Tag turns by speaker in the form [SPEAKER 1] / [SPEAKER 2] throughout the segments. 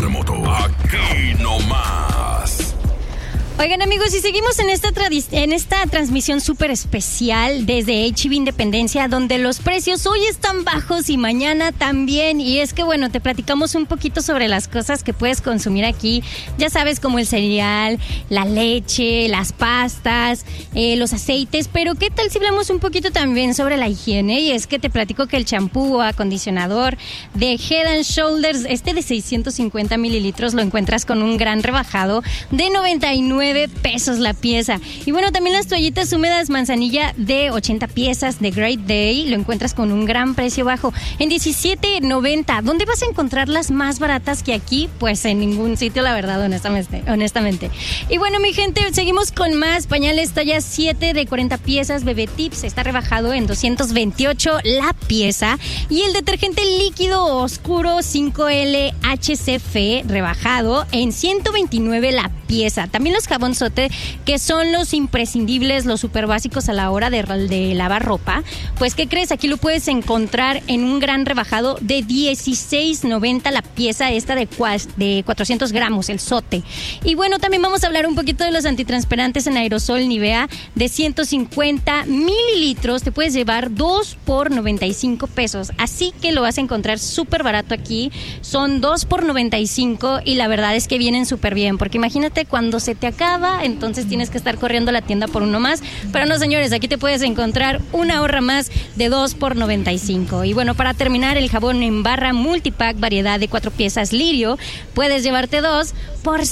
[SPEAKER 1] terremoto. Aquí nomás.
[SPEAKER 2] Oigan, amigos, y seguimos en esta transmisión súper especial desde H-E-B Independencia, donde los precios hoy están bajos y mañana también. Y es que, bueno, te platicamos un poquito sobre las cosas que puedes consumir aquí. Ya sabes, como el cereal, la leche, las pastas, los aceites. Pero ¿qué tal si hablamos un poquito también sobre la higiene? Y es que te platico que el champú o acondicionador de Head and Shoulders, de 650 mililitros, lo encuentras con un gran rebajado de 99 pesos la pieza. Y bueno, también las toallitas húmedas Manzanilla de 80 piezas de Great Day lo encuentras con un gran precio bajo en $17.90. ¿Dónde vas a encontrar las más baratas que aquí? Pues en ningún sitio, la verdad, honestamente. Y bueno, mi gente, seguimos con más. Pañales talla 7 de 40 piezas Bebé Tips está rebajado en 228 la pieza. Y el detergente líquido oscuro 5L HCF rebajado en 129 la pieza. También los jabonzote, que son los imprescindibles, los súper básicos a la hora de lavar ropa. Pues, ¿qué crees? Aquí lo puedes encontrar en un gran rebajado de $16.90 la pieza, de 400 gramos, el sote. Y bueno, también vamos a hablar un poquito de los antitranspirantes en aerosol Nivea de 150 mililitros. Te puedes llevar 2 por 95 pesos. Así que lo vas a encontrar súper barato aquí. Son 2 por 95 y la verdad es que vienen súper bien, porque imagínate cuando se te acaba, entonces tienes que estar corriendo a la tienda por uno más. Pero no, señores, aquí te puedes encontrar una ahorra más de 2 por 95. Y bueno, para terminar, el jabón en barra multipack, variedad de 4 piezas Lirio, puedes llevarte 2 por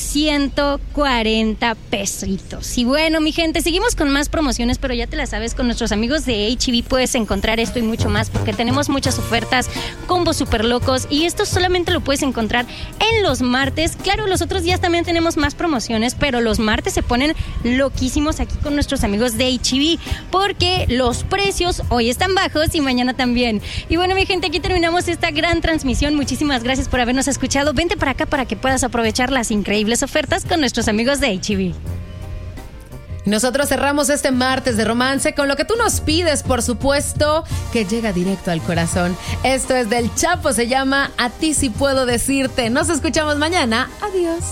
[SPEAKER 2] 140 pesitos. Y bueno, mi gente, seguimos con más promociones, pero ya te la sabes, con nuestros amigos de H-E-B puedes encontrar esto y mucho más, porque tenemos muchas ofertas, combos súper locos, y esto solamente lo puedes encontrar en los martes. Claro, los otros días también tenemos más promociones, pero los martes se ponen loquísimos aquí con nuestros amigos de H-E-B, porque los precios hoy están bajos y mañana también. Y bueno, mi gente, aquí terminamos esta gran transmisión. Muchísimas gracias por habernos escuchado. Vente para acá para que puedas aprovechar las increíbles ofertas con nuestros amigos de H-E-B.
[SPEAKER 3] Nosotros cerramos este martes de romance con lo que tú nos pides, por supuesto, que llega directo al corazón. Esto es del Chapo, se llama A ti sí puedo decirte. Nos escuchamos mañana. Adiós.